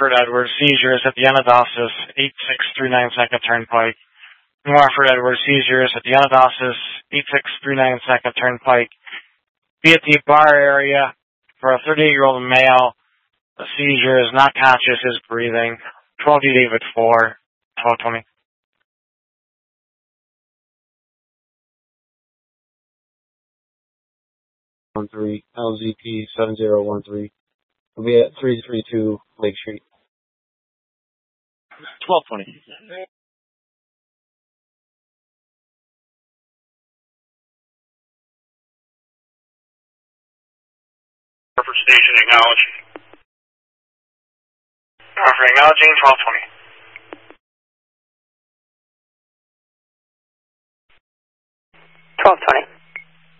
Hartford Edwards, seizures at the Anadosis, 8639 2nd Turnpike. New Hartford Edwards, seizures at the Anadosis, 8639 2nd Turnpike. Be at the bar area for a 38-year-old male. The seizure is not conscious, is breathing. 12D David 4, 1220. 13 LZP 7013. We'll be at 332 Lake Street. 1220. Hartford Station, acknowledge. Hartford acknowledging, 1220. 1220.